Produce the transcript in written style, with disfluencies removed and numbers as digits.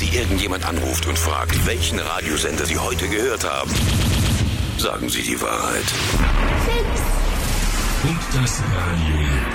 Sie irgendjemand anruft und fragt, welchen Radiosender Sie heute gehört haben, sagen Sie die Wahrheit. Und das Radio